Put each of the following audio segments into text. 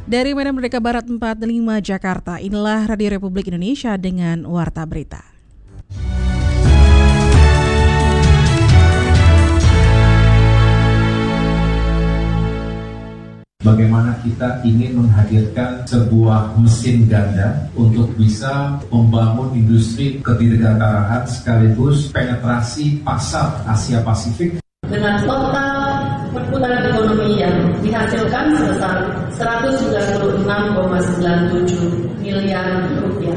Dari Medan Merdeka Barat 45 Jakarta, inilah Radio Republik Indonesia dengan Warta Berita. Bagaimana kita ingin menghadirkan sebuah mesin ganda untuk bisa membangun industri kedirgantarahan sekaligus penetrasi pasar Asia Pasifik. Dengan total perputaran ekonomi yang dihasilkan sebesar 196,97 miliar rupiah.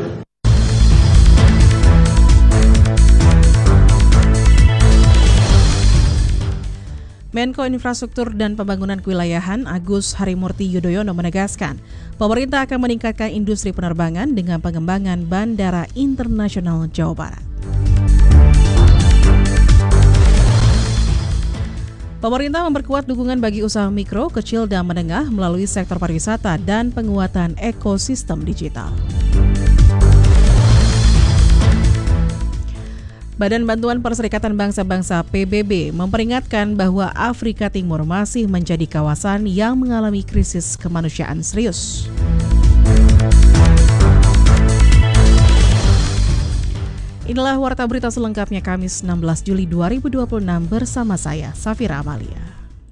Menko Infrastruktur dan Pembangunan Kewilayahan Agus Harimurti Yudhoyono menegaskan, pemerintah akan meningkatkan industri penerbangan dengan pengembangan Bandara Internasional Jawa Barat. Pemerintah memperkuat dukungan bagi usaha mikro, kecil, dan menengah melalui sektor pariwisata dan penguatan ekosistem digital. Badan Bantuan Perserikatan Bangsa-Bangsa PBB memperingatkan bahwa Afrika Timur masih menjadi kawasan yang mengalami krisis kemanusiaan serius. Inilah Warta Berita selengkapnya Kamis 16 Juli 2026 bersama saya, Safira Amalia.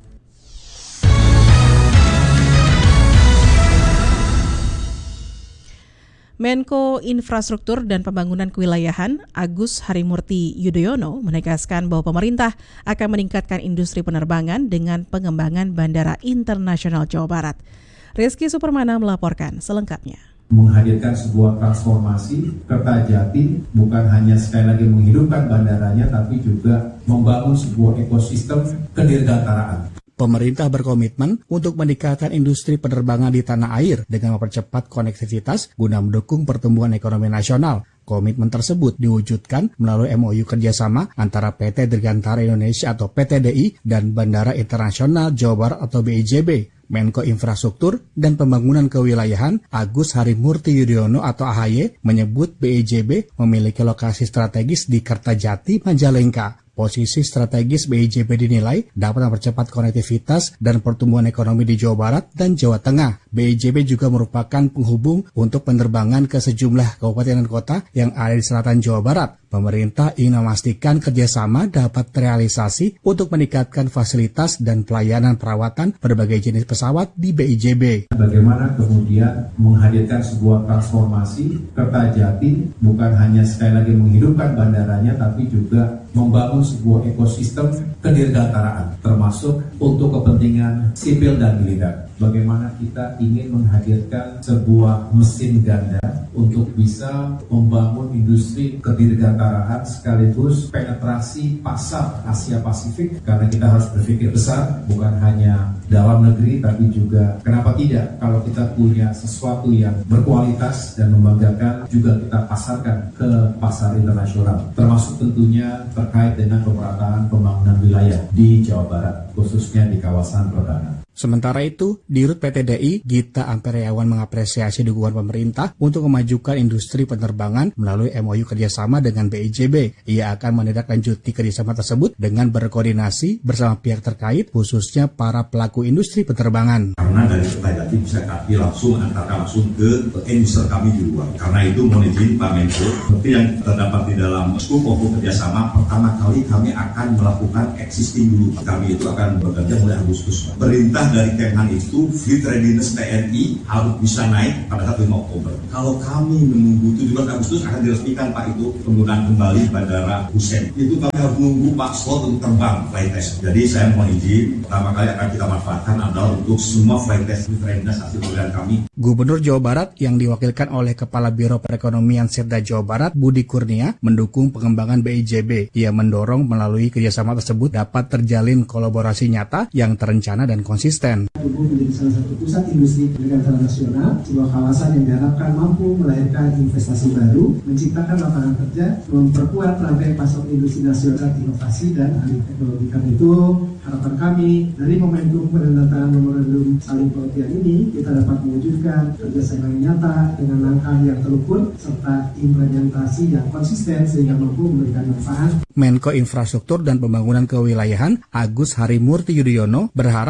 Menko Infrastruktur dan Pembangunan Kewilayahan Agus Harimurti Yudhoyono menegaskan bahwa pemerintah akan meningkatkan industri penerbangan dengan pengembangan Bandara Internasional Jawa Barat. Rizky Supermana melaporkan selengkapnya. Menghadirkan sebuah transformasi Kertajati bukan hanya sekali lagi menghidupkan bandaranya, tapi juga membangun sebuah ekosistem kedirgantaraan. Pemerintah berkomitmen untuk meningkatkan industri penerbangan di tanah air dengan mempercepat konektivitas guna mendukung pertumbuhan ekonomi nasional. Komitmen tersebut diwujudkan melalui MOU kerjasama antara PT Dirgantara Indonesia atau PTDI dan Bandara Internasional Jawa Barat atau BIJB. Menko Infrastruktur dan Pembangunan Kewilayahan Agus Harimurti Yudhoyono atau AHY menyebut BIJB memiliki lokasi strategis di Kertajati, Majalengka. Posisi strategis BIJB dinilai dapat mempercepat konektivitas dan pertumbuhan ekonomi di Jawa Barat dan Jawa Tengah. BIJB juga merupakan penghubung untuk penerbangan ke sejumlah kabupaten dan kota yang ada di selatan Jawa Barat. Pemerintah ingin memastikan kerjasama dapat terrealisasi untuk meningkatkan fasilitas dan pelayanan perawatan berbagai jenis pesawat di BIJB. Bagaimana kemudian menghadirkan sebuah transformasi Kertajati bukan hanya sekali lagi menghidupkan bandaranya, tapi juga membangun sebuah ekosistem kedirgantaraan, termasuk untuk kepentingan sipil dan militer. Bagaimana kita ingin menghadirkan sebuah mesin ganda untuk bisa membangun industri kedirgantaraan sekaligus penetrasi pasar Asia Pasifik, karena kita harus berpikir besar, bukan hanya dalam negeri, tapi juga kenapa tidak kalau kita punya sesuatu yang berkualitas dan membanggakan juga kita pasarkan ke pasar internasional, termasuk tentunya terkait dengan pemerataan pembangunan wilayah di Jawa Barat, khususnya di kawasan perdagangan. Sementara itu, Dirut PTDI Gita Amperiawan mengapresiasi dukungan pemerintah untuk memajukan industri penerbangan melalui MOU kerjasama dengan BIJB. Ia akan menindaklanjuti kerjasama tersebut dengan berkoordinasi bersama pihak terkait, khususnya para pelaku industri penerbangan. Karena dari Kertajati bisa kami antarkan langsung ke industri kami di luar. Karena itu mohon izin Pak Menko, seperti yang terdapat di dalam skop kerjasama, pertama kali kami akan melakukan existing dulu. Kami itu akan bekerja mulai Agustus. Perintah dari Kemhan itu field readiness TNI harus bisa naik pada 1 Oktober. Kalau kami menunggu 17 Agustus akan diresmikan Pak itu penggunaan kembali Bandara Hussein. Itu kami harus menunggu Pak slot untuk terbang flight test. Jadi saya mohon izin, pertama kali akan kita manfaatkan adalah untuk semua flight test field readiness hasil pemilihan kami. Gubernur Jawa Barat yang diwakilkan oleh Kepala Biro Perekonomian Setda Jawa Barat Budi Kurnia mendukung pengembangan BIJB. Ia mendorong melalui kerjasama tersebut dapat terjalin kolaborasi nyata yang terencana dan konsisten. Tumbuh menjadi salah satu pusat industri kedirgantara nasional, sebuah kawasan yang diharapkan mampu melahirkan investasi baru, menciptakan lapangan kerja, memperkuat rantai pasok industri nasional, inovasi dan alih teknologi. Karena itu harapan kami dari momentum penandatanganan memorandum saling pengertian ini, kita dapat mewujudkan kerjasama yang nyata dengan langkah yang terukur serta implementasi yang konsisten sehingga mampu memberikan manfaat. Menko Infrastruktur dan Pembangunan Kewilayahan Agus Harimurti Yudhoyono berharap melalui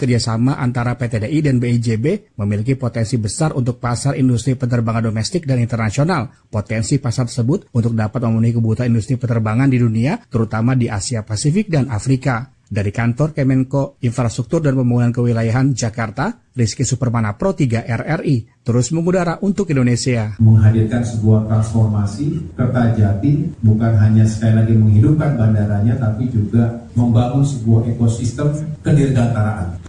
kerjasama antara PT DI dan BIJB memiliki potensi besar untuk pasar industri penerbangan domestik dan internasional. Potensi pasar tersebut untuk dapat memenuhi kebutuhan industri penerbangan di dunia, terutama di Asia Pasifik dan Afrika. Dari kantor Kemenko Infrastruktur dan Pembangunan Kewilayahan Jakarta, Rizky Supermana Pro 3 RRI terus mengudara untuk Indonesia. Menghadirkan sebuah transformasi Kertajati bukan hanya sekali lagi menghidupkan bandaranya, tapi juga membangun sebuah ekosistem kedirgantaraan.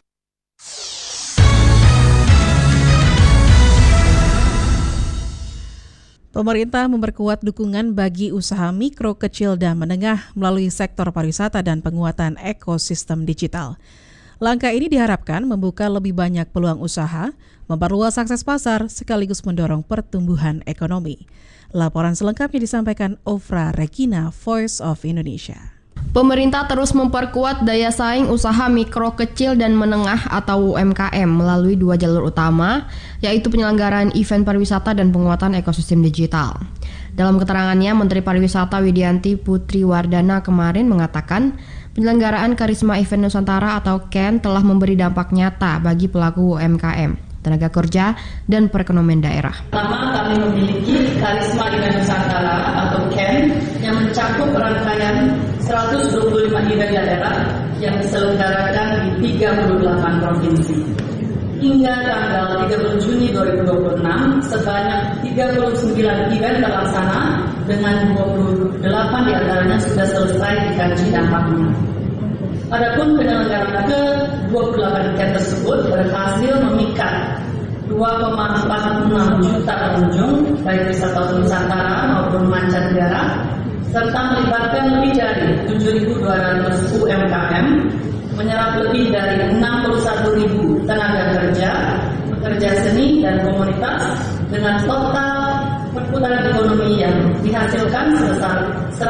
Pemerintah memperkuat dukungan bagi usaha mikro, kecil, dan menengah melalui sektor pariwisata dan penguatan ekosistem digital. Langkah ini diharapkan membuka lebih banyak peluang usaha, memperluas akses pasar, sekaligus mendorong pertumbuhan ekonomi. Laporan selengkapnya disampaikan Ofra Regina, Voice of Indonesia. Pemerintah terus memperkuat daya saing usaha mikro, kecil, dan menengah atau UMKM melalui 2 jalur utama, yaitu penyelenggaraan event pariwisata dan penguatan ekosistem digital. Dalam keterangannya, Menteri Pariwisata Widianti Putri Wardana kemarin mengatakan, penyelenggaraan Karisma Event Nusantara atau KEN telah memberi dampak nyata bagi pelaku UMKM, tenaga kerja, dan perekonomian daerah. Pertama, kami memiliki Karisma Event Nusantara atau KEN yang mencakup rangkaian 125 event daerah yang diselenggarakan di 38 provinsi. Hingga tanggal 30 Juni 2026, sebanyak 39 event terlaksana dengan 28 diantaranya sudah selesai dikaji dampaknya. Adapun penyelenggaraan ke-28 event tersebut berhasil memikat 2,46 juta pengunjung, baik wisatawan Nusantara maupun mancanegara, serta melibatkan lebih dari 7.200 UMKM, menyerap lebih dari 61.000 tenaga kerja, pekerja seni, dan komunitas dengan total perputaran ekonomi yang dihasilkan sebesar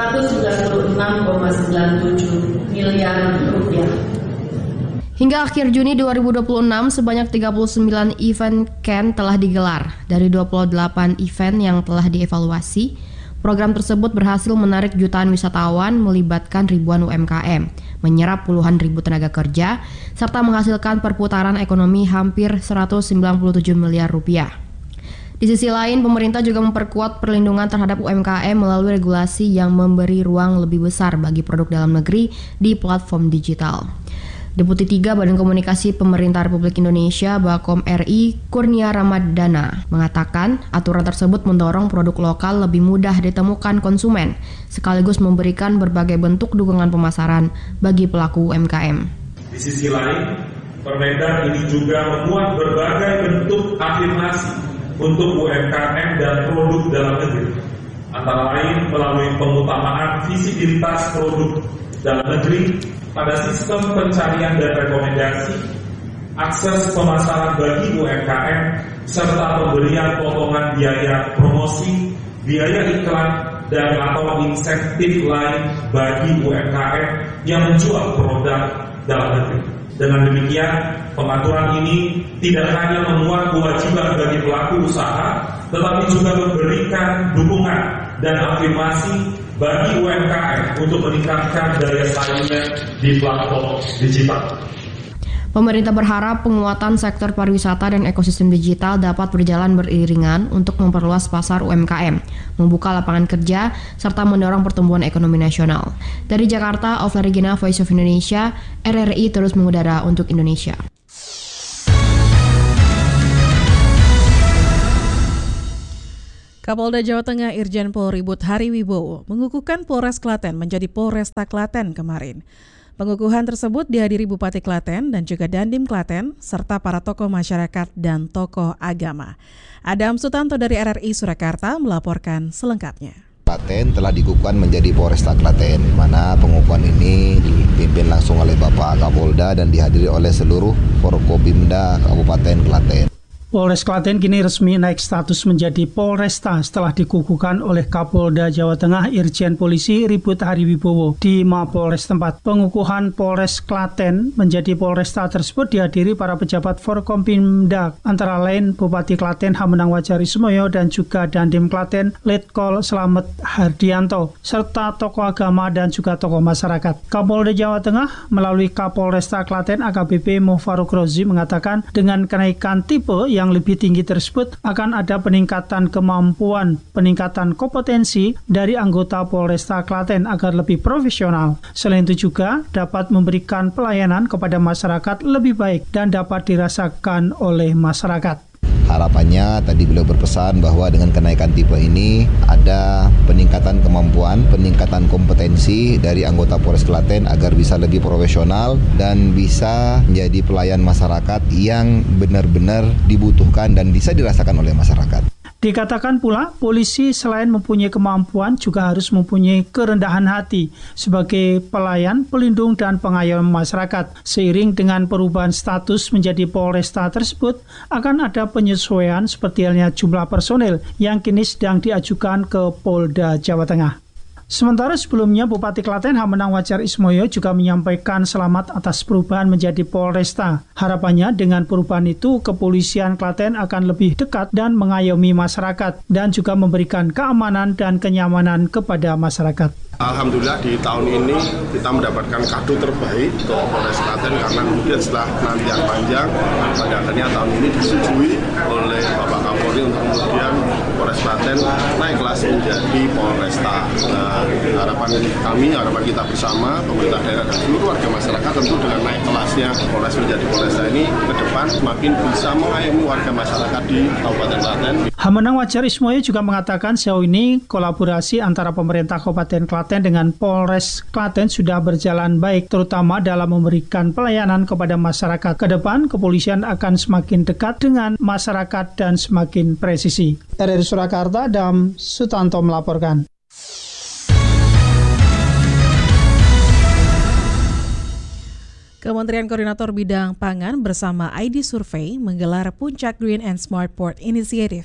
196,97 miliar rupiah. Hingga akhir Juni 2026, sebanyak 39 event KEN telah digelar. Dari 28 event yang telah dievaluasi, program tersebut berhasil menarik jutaan wisatawan, melibatkan ribuan UMKM, menyerap puluhan ribu tenaga kerja, serta menghasilkan perputaran ekonomi hampir 197 miliar rupiah. Di sisi lain, pemerintah juga memperkuat perlindungan terhadap UMKM melalui regulasi yang memberi ruang lebih besar bagi produk dalam negeri di platform digital. Deputi 3 Badan Komunikasi Pemerintah Republik Indonesia Bakom RI Kurnia Ramadana mengatakan aturan tersebut mendorong produk lokal lebih mudah ditemukan konsumen, sekaligus memberikan berbagai bentuk dukungan pemasaran bagi pelaku UMKM. Di sisi lain, Permendag ini juga memuat berbagai bentuk afirmasi untuk UMKM dan produk dalam negeri, antara lain melalui pengutamaan visibilitas produk dalam negeri pada sistem pencarian dan rekomendasi, akses pemasaran bagi UMKM, serta pemberian potongan biaya promosi, biaya iklan, dan atau insentif lain bagi UMKM yang menjual produk dalam negeri. Dengan demikian, pengaturan ini tidak hanya memuat kewajiban bagi pelaku usaha, tetapi juga memberikan dukungan dan afirmasi bagi UMKM untuk meningkatkan daya saingnya di platform digital. Pemerintah berharap penguatan sektor pariwisata dan ekosistem digital dapat berjalan beriringan untuk memperluas pasar UMKM, membuka lapangan kerja, serta mendorong pertumbuhan ekonomi nasional. Dari Jakarta, Ofra Regina, Voice of Indonesia, RRI terus mengudara untuk Indonesia. Kapolda Jawa Tengah Irjen Polri Buthari Wibowo mengukuhkan Polres Klaten menjadi Polresta Klaten kemarin. Pengukuhan tersebut dihadiri Bupati Klaten dan juga Dandim Klaten, serta para tokoh masyarakat dan tokoh agama. Adam Sutanto dari RRI Surakarta melaporkan selengkapnya. Klaten telah dikukuhkan menjadi Polresta Klaten, di mana pengukuhan ini dipimpin langsung oleh Bapak Kapolda dan dihadiri oleh seluruh Forkopimda Kabupaten Klaten. Polres Klaten kini resmi naik status menjadi Polresta setelah dikukuhkan oleh Kapolda Jawa Tengah Irjen Polisi Ribut Hariwibowo di Mapolres tempat. Pengukuhan Polres Klaten menjadi Polresta tersebut dihadiri para pejabat Forkompimda, antara lain Bupati Klaten Hamenang Wajarismoyo dan juga Dandim Klaten Letkol Slamet Hardianto, serta tokoh agama dan juga tokoh masyarakat. Kapolda Jawa Tengah melalui Kapolresta Klaten AKBP Mofaruk Rozi mengatakan dengan kenaikan tipe yang lebih tinggi tersebut akan ada peningkatan kemampuan, peningkatan kompetensi dari anggota Polresta Klaten agar lebih profesional. Selain itu juga dapat memberikan pelayanan kepada masyarakat lebih baik dan dapat dirasakan oleh masyarakat. Harapannya tadi beliau berpesan bahwa dengan kenaikan tipe ini ada peningkatan kemampuan, peningkatan kompetensi dari anggota Polres Klaten agar bisa lebih profesional dan bisa menjadi pelayan masyarakat yang benar-benar dibutuhkan dan bisa dirasakan oleh masyarakat. Dikatakan pula, polisi selain mempunyai kemampuan juga harus mempunyai kerendahan hati sebagai pelayan, pelindung, dan pengayom masyarakat. Seiring dengan perubahan status menjadi Polresta tersebut, akan ada penyesuaian seperti halnya jumlah personel yang kini sedang diajukan ke Polda Jawa Tengah. Sementara sebelumnya Bupati Klaten Hamenang Wajarismoyo juga menyampaikan selamat atas perubahan menjadi Polresta. Harapannya dengan perubahan itu kepolisian Klaten akan lebih dekat dan mengayomi masyarakat dan juga memberikan keamanan dan kenyamanan kepada masyarakat. Alhamdulillah di tahun ini kita mendapatkan kado terbaik untuk Polres Klaten karena kemudian setelah penantian panjang pada akhirnya tahun ini disetujui oleh Bapak Kapolri untuk kemudian Polres Klaten naik kelas menjadi Polresta. Harapan kami, harapan kita bersama pemerintah daerah dan seluruh warga masyarakat tentu dengan naik kelasnya Polres menjadi Polresta ini ke depan semakin bisa mengayomi warga masyarakat di Kabupaten Klaten. Hamenang Wajarismoyo juga mengatakan sejauh ini kolaborasi antara pemerintah Kabupaten Klaten dengan Polres Klaten sudah berjalan baik, terutama dalam memberikan pelayanan kepada masyarakat. Ke depan, kepolisian akan semakin dekat dengan masyarakat dan semakin presisi. Dari Surakarta, Dam Sutanto melaporkan. Kementerian Koordinator Bidang Pangan bersama ID Survey menggelar Puncak Green and Smart Port Initiative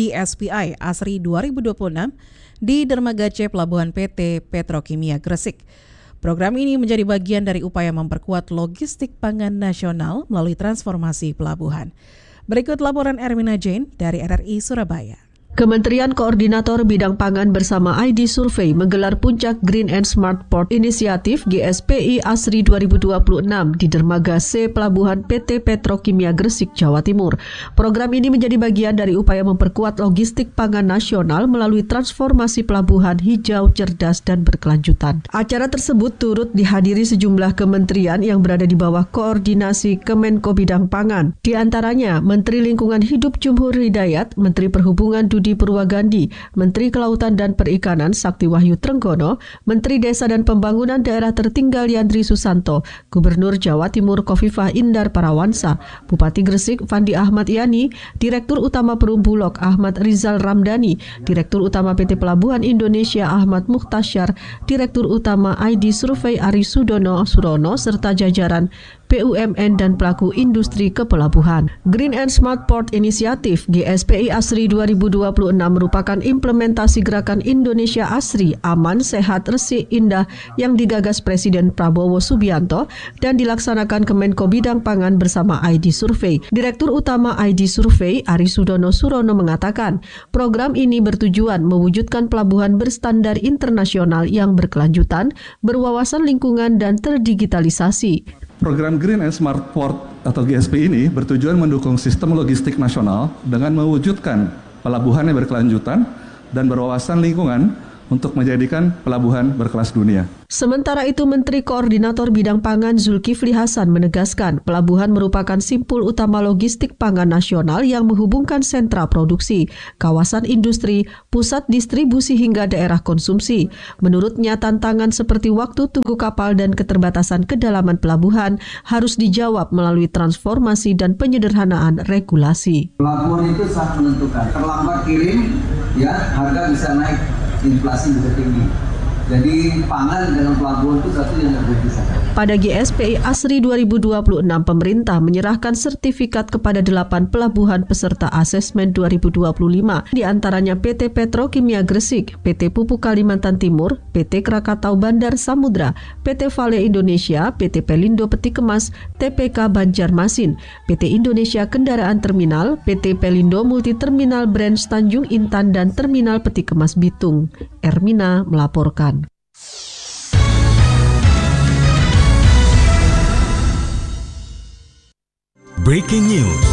GSPI ASRI 2026 di Dermaga C Pelabuhan PT Petrokimia Gresik. Program ini menjadi bagian dari upaya memperkuat logistik pangan nasional melalui transformasi pelabuhan. Berikut laporan Ermina Jane dari RRI Surabaya. Kementerian Koordinator Bidang Pangan bersama ID Survey menggelar Puncak Green and Smart Port Initiative GSPI ASRI 2026 di Dermaga C Pelabuhan PT Petrokimia Gresik, Jawa Timur. Program ini menjadi bagian dari upaya memperkuat logistik pangan nasional melalui transformasi pelabuhan hijau, cerdas, dan berkelanjutan. Acara tersebut turut dihadiri sejumlah kementerian yang berada di bawah koordinasi Kemenko Bidang Pangan. Di antaranya Menteri Lingkungan Hidup Jumhur Hidayat, Menteri Perhubungan Budi Purwagandi, Menteri Kelautan dan Perikanan Sakti Wahyu Trenggono, Menteri Desa dan Pembangunan Daerah Tertinggal Yandri Susanto, Gubernur Jawa Timur Khofifah Indar Parawansa, Bupati Gresik Fandi Ahmad Yani, Direktur Utama Perum Bulog Ahmad Rizal Ramdhani, Direktur Utama PT Pelabuhan Indonesia Ahmad Mukhtasyar, Direktur Utama ID Survey Ari Sudono Surono, serta jajaran BUMN dan pelaku industri kepelabuhan. Green and Smart Port Initiative GSPI ASRI 2026 merupakan implementasi gerakan Indonesia Asri, Aman, Sehat, Resik, Indah yang digagas Presiden Prabowo Subianto dan dilaksanakan Kemenko Bidang Pangan bersama ID Survey. Direktur Utama ID Survey Ari Sudono Surono mengatakan, program ini bertujuan mewujudkan pelabuhan berstandar internasional yang berkelanjutan, berwawasan lingkungan dan terdigitalisasi. Program Green and Smart Port atau GSP ini bertujuan mendukung sistem logistik nasional dengan mewujudkan pelabuhan yang berkelanjutan dan berwawasan lingkungan untuk menjadikan pelabuhan berkelas dunia. Sementara itu, Menteri Koordinator Bidang Pangan Zulkifli Hasan menegaskan pelabuhan merupakan simpul utama logistik pangan nasional yang menghubungkan sentra produksi, kawasan industri, pusat distribusi hingga daerah konsumsi. Menurutnya, tantangan seperti waktu tunggu kapal dan keterbatasan kedalaman pelabuhan harus dijawab melalui transformasi dan penyederhanaan regulasi. Pelabuhan itu sangat menentukan. Terlambat kirim, ya harga bisa naik, inflasi bisa tinggi. Jadi pangan dengan pelabuhan itu satu yang berpisah. Pada GSPI ASRI 2026, pemerintah menyerahkan sertifikat kepada 8 pelabuhan peserta asesmen 2025, di antaranya PT Petrokimia Gresik, PT Pupuk Kalimantan Timur, PT Krakatau Bandar Samudra, PT Vale Indonesia, PT Pelindo Peti Kemas, TPK Banjarmasin, PT Indonesia Kendaraan Terminal, PT Pelindo Multi Terminal Branch Tanjung Intan, dan Terminal Peti Kemas Bitung. Ermina melaporkan. Breaking News.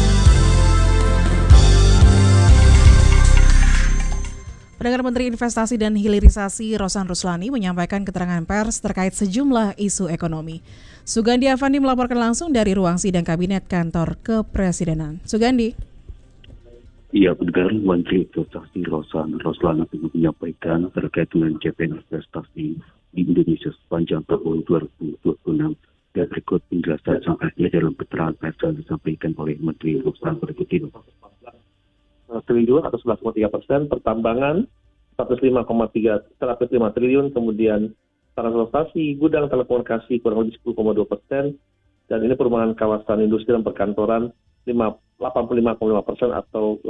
Pendengar, Menteri Investasi dan Hilirisasi Rosan Ruslani menyampaikan keterangan pers terkait sejumlah isu ekonomi. Sugandi Avandi melaporkan langsung dari ruang sidang Kabinet Kantor Kepresidenan. Sugandi. Iya, pendengar, Menteri Investasi Rosan Ruslani menyampaikan terkait dengan capaian investasi di Indonesia sepanjang tahun 2026. Dan berikut penjelasan sampainya dalam keterangan pers yang disampaikan oleh Menteri Rosan berikut ini. Triliun atau 11,3%, pertambangan 105 triliun, kemudian transportasi, gudang telekomunikasi kurang lebih 10,2%, dan ini perumahan kawasan industri dan perkantoran 85,5% atau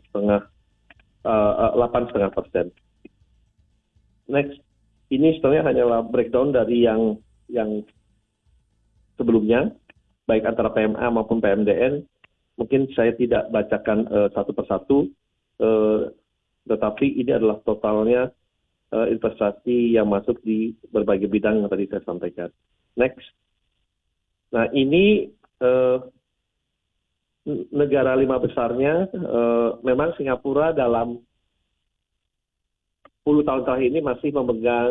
8,5%. Next, ini sebenarnya hanyalah breakdown dari yang sebelumnya, baik antara PMA maupun PMDN. Mungkin saya tidak bacakan satu persatu, tetapi ini adalah totalnya investasi yang masuk di berbagai bidang yang tadi saya sampaikan. Next. Nah, ini negara 5 besarnya, memang Singapura dalam 10 tahun terakhir ini masih memegang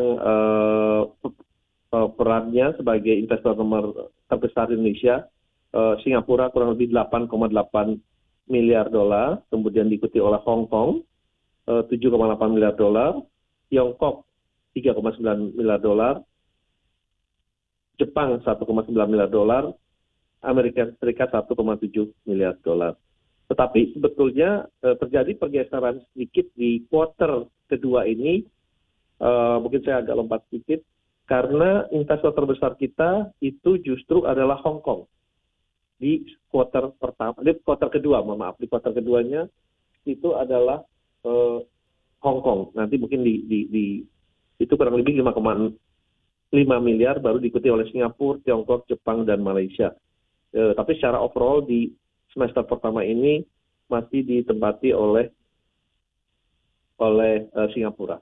perannya sebagai investor nomor terbesar di Indonesia. Singapura kurang lebih 8,8 miliar dolar, kemudian diikuti oleh Hong Kong 7,8 miliar dolar, Tiongkok 3,9 miliar dolar, Jepang 1,9 miliar dolar, Amerika Serikat 1,7 miliar dolar. Tetapi sebetulnya terjadi pergeseran sedikit di kuarter kedua ini, mungkin saya agak lompat sedikit, karena investor terbesar kita itu justru adalah Hong Kong. Di kuarter keduanya itu adalah Hong Kong. Nanti mungkin itu kurang lebih 5,5 miliar, baru diikuti oleh Singapura, Tiongkok, Jepang, dan Malaysia. Tapi secara overall di semester pertama ini masih ditempati oleh Singapura.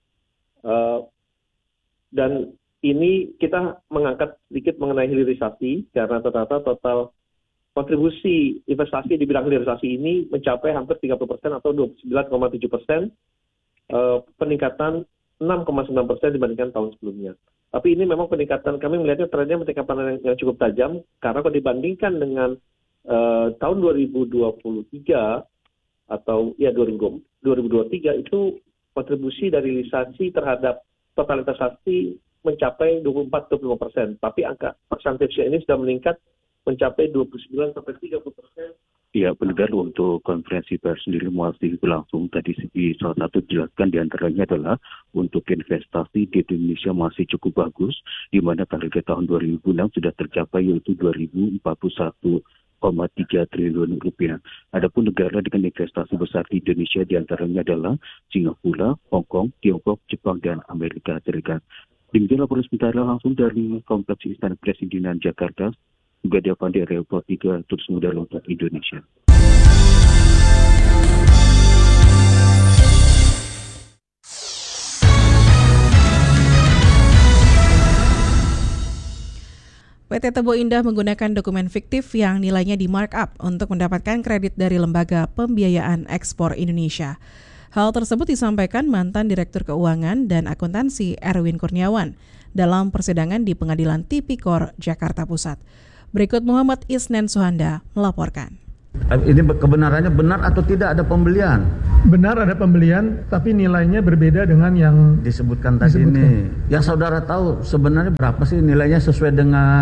Dan ini kita mengangkat sedikit mengenai hilirisasi, karena ternyata total kontribusi investasi di bidang hilirisasi ini mencapai hampir 30% atau 29,7%, peningkatan 6,9% dibandingkan tahun sebelumnya. Tapi ini memang peningkatan, kami melihatnya trennya peningkatan yang cukup tajam, karena kalau dibandingkan dengan tahun 2023 atau 2023 itu kontribusi dari hilirisasi terhadap total investasi mencapai 24-25%, tapi angka persentasenya ini sudah meningkat mencapai 29-30%. Ya, pendengar, untuk konferensi pers sendiri masih berlangsung. Tadi salah satu dijelaskan diantaranya adalah untuk investasi di Indonesia masih cukup bagus, di mana target tahun 2006 sudah tercapai, yaitu 2041,3 triliun rupiah. Adapun negara dengan investasi besar di Indonesia diantaranya adalah Singapura, Hong Kong, Tiongkok, Jepang, dan Amerika Serikat. Demikian laporan sementara langsung dari Kompleks Istana Kepresidenan Jakarta. Juga diapan di area 3 terus mudah untuk Indonesia. PT Tebo Indah menggunakan dokumen fiktif yang nilainya di markup untuk mendapatkan kredit dari Lembaga Pembiayaan Ekspor Indonesia. Hal tersebut disampaikan mantan Direktur Keuangan dan Akuntansi Erwin Kurniawan dalam persidangan di Pengadilan Tipikor Jakarta Pusat. Berikut Muhammad Isnen Suhanda melaporkan. Ini kebenarannya benar atau tidak ada pembelian? Benar ada pembelian, tapi nilainya berbeda dengan yang disebutkan tadi ini. Yang saudara tahu sebenarnya berapa sih nilainya sesuai dengan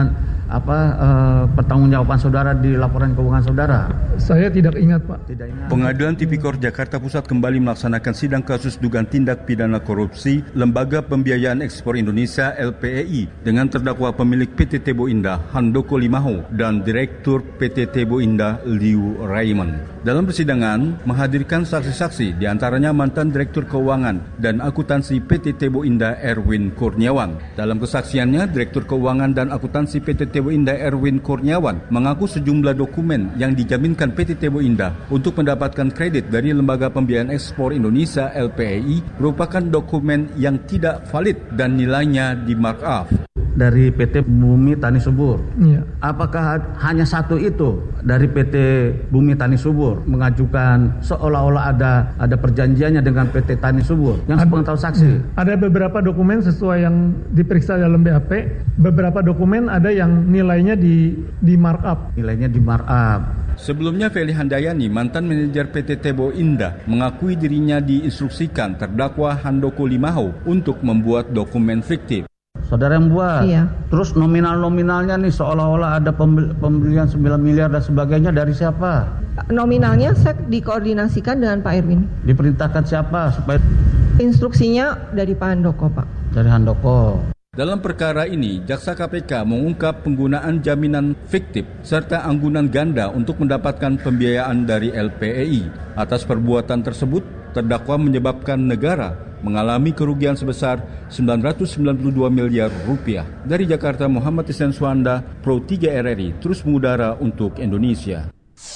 pertanggungjawaban saudara di laporan keuangan saudara? Saya tidak ingat, Pak. Tidak ingat. Pengadilan Tipikor Jakarta Pusat kembali melaksanakan sidang kasus dugaan tindak pidana korupsi Lembaga Pembiayaan Ekspor Indonesia LPEI dengan terdakwa pemilik PT Tebo Indah Handoko Limaho dan Direktur PT Tebo Indah Liu Raymond. Dalam persidangan menghadirkan saksi-saksi diantaranya mantan Direktur Keuangan dan Akuntansi PT Tebo Indah Erwin Kurniawan. Dalam kesaksiannya, Direktur Keuangan dan Akuntansi PT Tebo Indah Erwin Kurniawan mengaku sejumlah dokumen yang dijaminkan PT Tebo Indah untuk mendapatkan kredit dari Lembaga Pembiayaan Ekspor Indonesia LPEI merupakan dokumen yang tidak valid dan nilainya di markup. Dari PT Bumi Tani Subur. Iya. Apakah hanya satu itu dari PT Bumi Tani Subur mengajukan seolah-olah ada perjanjiannya dengan PT Tani Subur yang sepengetahuan saksi? Ada beberapa dokumen sesuai yang diperiksa dalam BAP. Beberapa dokumen ada yang nilainya di markup. Nilainya di markup. Sebelumnya, Feli Handayani, mantan manajer PT Tebo Indah, mengakui dirinya diinstruksikan terdakwa Handoko Limaho untuk membuat dokumen fiktif. Saudara yang buat. Iya. Terus nominalnya nih seolah-olah ada pembelian 9 miliar dan sebagainya dari siapa? Nominalnya saya dikoordinasikan dengan Pak Erwin. Diperintahkan siapa supaya? Instruksinya dari Pak Handoko, Pak. Dari Handoko. Dalam perkara ini, Jaksa KPK mengungkap penggunaan jaminan fiktif serta anggunan ganda untuk mendapatkan pembiayaan dari LPEI. Atas perbuatan tersebut, terdakwa menyebabkan negara mengalami kerugian sebesar 992 miliar rupiah. Dari Jakarta, Muhammad Isyan Suanda, Pro 3 RRI, terus mengudara untuk Indonesia.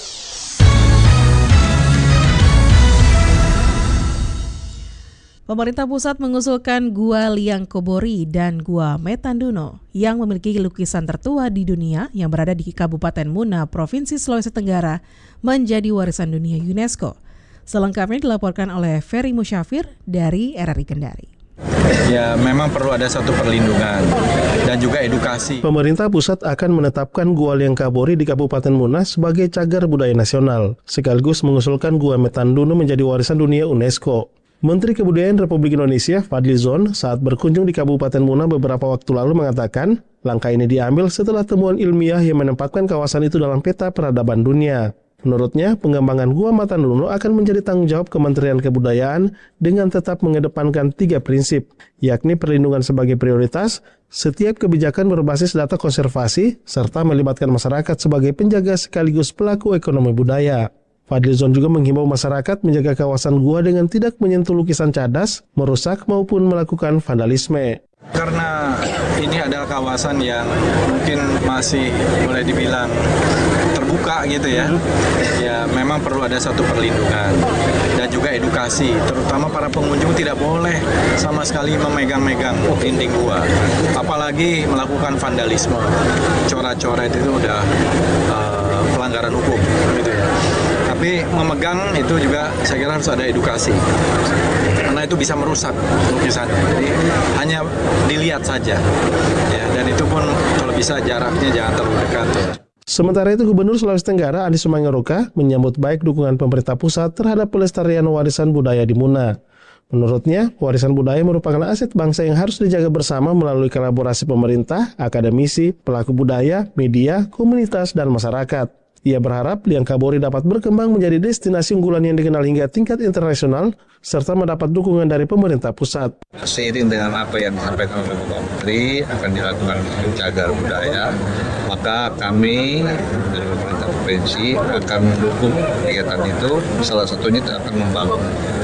Pemerintah pusat mengusulkan Gua Liang Kobori dan Gua Metanduno yang memiliki lukisan tertua di dunia yang berada di Kabupaten Muna, Provinsi Sulawesi Tenggara, menjadi warisan dunia UNESCO. Selengkapnya dilaporkan oleh Ferry Musyafir dari RRI Kendari. Ya, memang perlu ada satu perlindungan dan juga edukasi. Pemerintah pusat akan menetapkan Gua Liang Kobori di Kabupaten Muna sebagai cagar budaya nasional, sekaligus mengusulkan Gua Metanduno menjadi warisan dunia UNESCO. Menteri Kebudayaan Republik Indonesia Fadlizon saat berkunjung di Kabupaten Muna beberapa waktu lalu mengatakan langkah ini diambil setelah temuan ilmiah yang menempatkan kawasan itu dalam peta peradaban dunia. Menurutnya, pengembangan Gua Metanduno akan menjadi tanggung jawab Kementerian Kebudayaan dengan tetap mengedepankan 3 prinsip, yakni perlindungan sebagai prioritas, setiap kebijakan berbasis data konservasi, serta melibatkan masyarakat sebagai penjaga sekaligus pelaku ekonomi budaya. Fadlizon juga menghimbau masyarakat menjaga kawasan gua dengan tidak menyentuh lukisan cadas, merusak maupun melakukan vandalisme. Karena ini adalah kawasan yang mungkin masih boleh dibilang terbuka gitu ya. Ya memang perlu ada satu perlindungan dan juga edukasi, terutama para pengunjung tidak boleh sama sekali memegang-megang dinding gua, apalagi melakukan vandalisme, coret-coret itu udah pelanggaran hukum gitu ya. Tapi memegang itu juga saya kira harus ada edukasi, karena itu bisa merusak lukisannya. Jadi hanya dilihat saja, ya, dan itu pun kalau bisa jaraknya jangan terlalu dekat. Ya. Sementara itu, Gubernur Sulawesi Tenggara Andi Sumanggaruka menyambut baik dukungan pemerintah pusat terhadap pelestarian warisan budaya di Muna. Menurutnya, warisan budaya merupakan aset bangsa yang harus dijaga bersama melalui kolaborasi pemerintah, akademisi, pelaku budaya, media, komunitas, dan masyarakat. Ia berharap Liang Kobori dapat berkembang menjadi destinasi unggulan yang dikenal hingga tingkat internasional, serta mendapat dukungan dari pemerintah pusat. Seiring dengan apa yang disampaikan oleh Bapak Menteri akan dilakukan cagar budaya, maka kami dari pemerintah provinsi akan mendukung kegiatan itu. Salah satunya akan membangun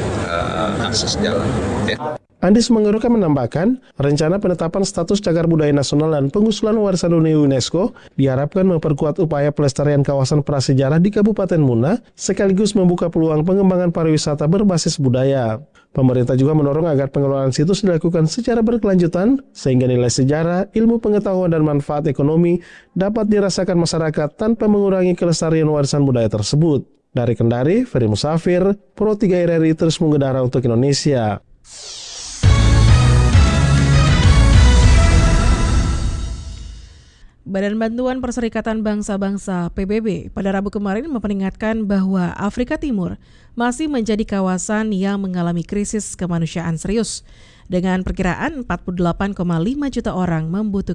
akses jalan. Andi Sumanggaruka menambahkan, rencana penetapan status cagar budaya nasional dan pengusulan warisan dunia UNESCO diharapkan memperkuat upaya pelestarian kawasan prasejarah di Kabupaten Muna, sekaligus membuka peluang pengembangan pariwisata berbasis budaya. Pemerintah juga mendorong agar pengelolaan situs dilakukan secara berkelanjutan, sehingga nilai sejarah, ilmu pengetahuan, dan manfaat ekonomi dapat dirasakan masyarakat tanpa mengurangi kelestarian warisan budaya tersebut. Dari Kendari, Ferry Musafir, Pro 3 RRI terus mengudara untuk Indonesia. Badan Bantuan Perserikatan Bangsa-Bangsa PBB pada Rabu kemarin memperingatkan bahwa Afrika Timur masih menjadi kawasan yang mengalami krisis kemanusiaan serius, dengan perkiraan 48,5 juta orang membutuhkan